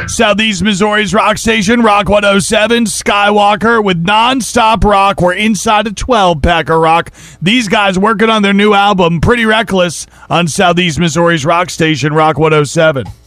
Southeast Missouri's rock station, Rock 107, Skywalker with Non-Stop Rock. We're inside a 12-pack of rock. These guys working on their new album, Pretty Reckless, on Southeast Missouri's rock station, Rock 107.